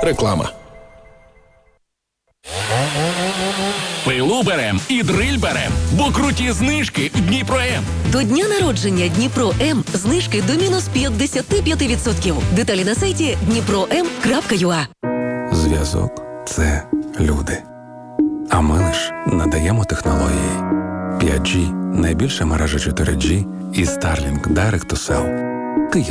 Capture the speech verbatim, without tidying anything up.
Реклама. Пилу берем і дриль берем, бо круті знижки в Дніпро-М. До дня народження Дніпро-М знижки до мінус п'ятдесят п'ять відсотків. Деталі на сайті дніпро ем крапка ю а. Зв'язок – це люди. А ми лиш надаємо технології. п'ять джі – найбільша мережа чотири джі і Starlink Direct to Cell. Ти є